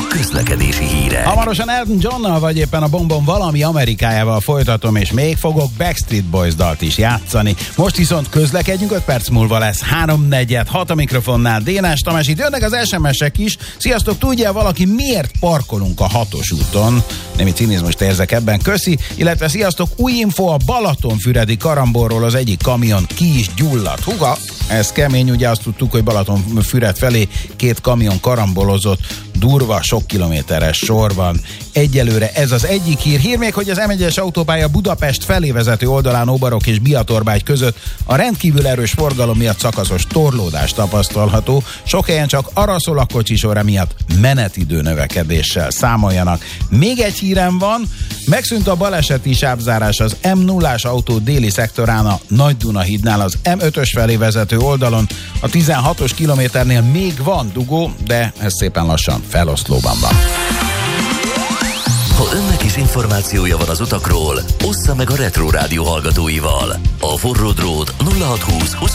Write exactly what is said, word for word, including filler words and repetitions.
közlekedési hírek. Hamarosan Elton Johnnal vagy éppen a Bombon valami Amerikájával folytatom, és még fogok Backstreet Boys dalt is játszani. Most viszont közlekedjünk, öt perc múlva lesz háromnegyed hat a mikrofonnál Dénás Tamás. Itt jönnek az es em es-ek is. Sziasztok, tudja valaki, miért parkolunk a hatos úton? Némi cinizmust érzek ebben, köszi. Illetve sziasztok, új info a Balatonfüredi karambolról, az egyik kamion ki is gyulladt. Húha, ez kemény, ugye azt tudtuk, hogy Balatonfüred felé két kamion karambolozott, durva, sok kilométeres sorban. Egyelőre ez az egyik hír. Hír még, hogy az em egyes autópálya Budapest felé vezető oldalán Óbarok és Biatorbágy között a rendkívül erős forgalom miatt szakaszos torlódás tapasztalható. Sok helyen csak arra szól a kocsisor, emiatt menetidő növekedéssel számoljanak. Még egy hírem van, megszűnt a baleseti sávzárás az em nullás autó déli szektorán a Nagy-Duna-hídnál, az em ötös felé vezető oldalon. A tizenhatos kilométernél még van dugó, de ez szépen lassan feloszlóban van. Ha önnek is információja van az utakról, ossza meg a Retro Rádió hallgatóival. A Forró Drót nulla hatszázhúsz